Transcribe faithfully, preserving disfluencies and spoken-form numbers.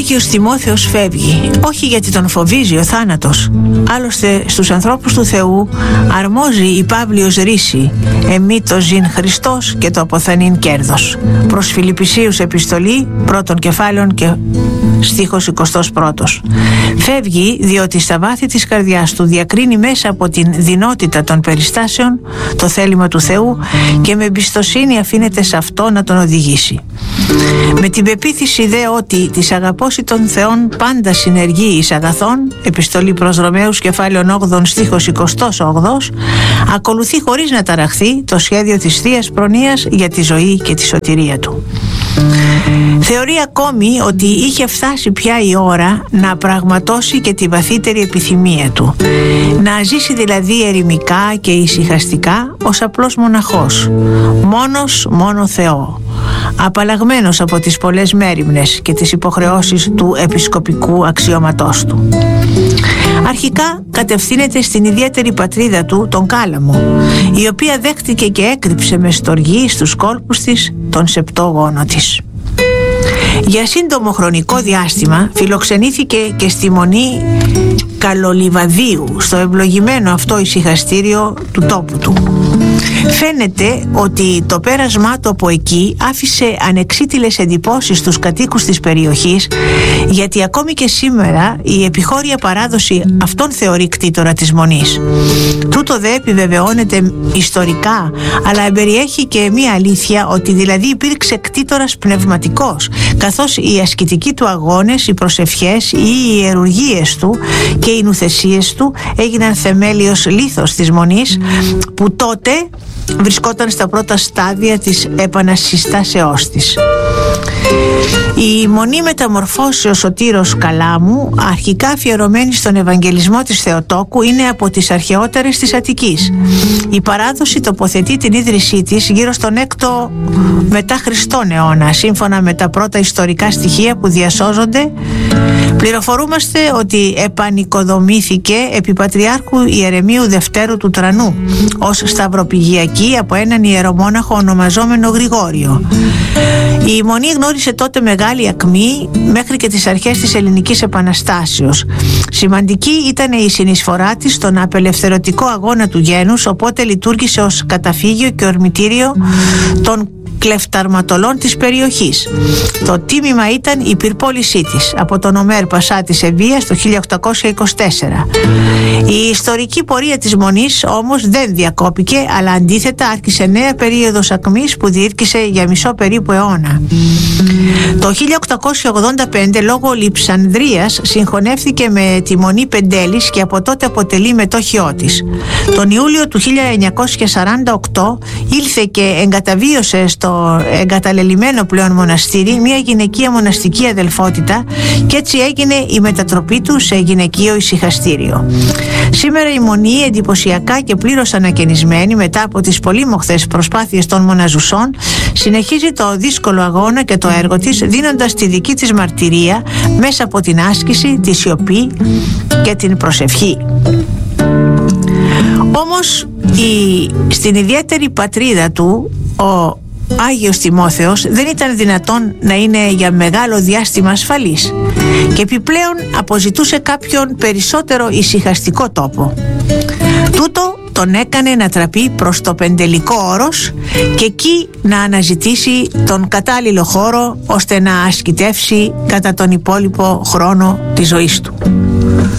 Άγιος Τιμόθεος φεύγει, όχι γιατί τον φοβίζει ο θάνατος. Άλλωστε στους ανθρώπους του Θεού αρμόζει η Παύλιος ρίση, εμεί το ζήν Χριστός και το αποθανήν κέρδος. Προς Φιλιππισίους επιστολή, πρώτον κεφάλαιον και στίχος εικοστός πρώτος. Φεύγει διότι στα βάθη της καρδιάς του διακρίνει μέσα από την δεινότητα των περιστάσεων το θέλημα του Θεού και με εμπιστοσύνη αφήνεται σε αυτό να τον οδηγήσει. Με την πεποίθηση δε ότι της αγαπώσει των Θεών πάντα συνεργεί εις αγαθών, επιστολή προς Ρωμαίους κεφάλαιον όγδοον στίχος εικοστός όγδοος, ακολουθεί χωρίς να ταραχθεί το σχέδιο της Θείας Προνοίας για τη ζωή και τη σωτηρία του. Θεωρεί ακόμη ότι είχε φτάσει πια η ώρα να πραγματώσει και τη βαθύτερη επιθυμία του, να ζήσει δηλαδή ερημικά και ησυχαστικά ως απλός μοναχός, μόνος μόνο Θεό, απαλλαγμένος από τις πολλές μέριμνες και τις υποχρεώσεις του επισκοπικού αξιώματός του. Αρχικά κατευθύνεται στην ιδιαίτερη πατρίδα του, τον Κάλαμο, η οποία δέχτηκε και έκρυψε με στοργή στους κόλπους της τον σεπτό γόνο της. Για σύντομο χρονικό διάστημα φιλοξενήθηκε και στη Μονή Καλολιβαδίου, στο ευλογημένο αυτό ησυχαστήριο του τόπου του. Φαίνεται ότι το πέρασμά του από εκεί άφησε ανεξίτηλες εντυπώσεις στους κατοίκους της περιοχής, γιατί ακόμη και σήμερα η επιχώρια παράδοση αυτόν θεωρεί κτήτορα της Μονής. Τούτο δε επιβεβαιώνεται ιστορικά, αλλά εμπεριέχει και μία αλήθεια, ότι δηλαδή υπήρξε κτήτορας πνευματικός, καθώς οι ασκητικοί του αγώνες, οι προσευχές ή οι ιερουργίες του και οι νουθεσίες του έγιναν θεμέλιος λίθος της Μονής, που τότε βρισκόταν στα πρώτα στάδια της επανασυστάσεώς της. Η Μονή Μεταμορφώσεως Σωτήρος Καλάμου, αρχικά αφιερωμένη στον Ευαγγελισμό της Θεοτόκου, είναι από τις αρχαιότερες της Αττικής. Η παράδοση τοποθετεί την ίδρυσή της γύρω στον έκτο μετά Χριστόν αιώνα. Σύμφωνα με τα πρώτα ιστορικά στοιχεία που διασώζονται, πληροφορούμαστε ότι επανοικοδομήθηκε επί Πατριάρχου Ιερεμίου Δευτέρου του Τρανού ως σταυροπηγιακή από έναν ιερομόναχο ονομαζόμενο Γρηγόριο. Η Μονή γνώρισε τότε μεγάλη ακμή μέχρι και τις αρχές της Ελληνικής Επαναστάσεως. Σημαντική ήταν η συνεισφορά της στον απελευθερωτικό αγώνα του γένους, οπότε λειτουργήσε ως καταφύγιο και ορμητήριο των κλεφταρματολών της περιοχής. Το τίμημα ήταν η πυρπόλησή της από τον Ομέρ Πασά της Ευβοίας το χίλια οκτακόσια είκοσι τέσσερα. Η ιστορική πορεία της Μονής όμως δεν διακόπηκε, αλλά αντίθετα άρχισε νέα περίοδος ακμής που διήρκησε για μισό περίπου αιώνα. Το χίλια οκτακόσια ογδόντα πέντε λόγω Λειψανδρίας συγχωνεύθηκε με τη Μονή Πεντέλης και από τότε αποτελεί μετόχιό της. Τον Ιούλιο του χίλια εννιακόσια σαράντα οκτώ ήλθε και εγκαταβίωσε στο εγκαταλελειμμένο πλέον μοναστήρι μια γυναικεία μοναστική αδελφότητα, και έτσι έγινε η μετατροπή του σε γυναικείο ησυχαστήριο. Σήμερα η Μονή, εντυπωσιακά και πλήρως ανακαινισμένη μετά από τις πολύμοχθες προσπάθειες των μοναζουσών, συνεχίζει το δύσκολο αγώνα και το έργο της, δίνοντας τη δική της μαρτυρία μέσα από την άσκηση, τη σιωπή και την προσευχή. Όμως η, στην ιδιαίτερη πατρίδα του, ο Άγιος Τιμόθεος δεν ήταν δυνατόν να είναι για μεγάλο διάστημα ασφαλής και επιπλέον αποζητούσε κάποιον περισσότερο ησυχαστικό τόπο. Τούτο τον έκανε να τραπεί προς το Πεντελικό Όρος και εκεί να αναζητήσει τον κατάλληλο χώρο ώστε να ασκητεύσει κατά τον υπόλοιπο χρόνο της ζωής του.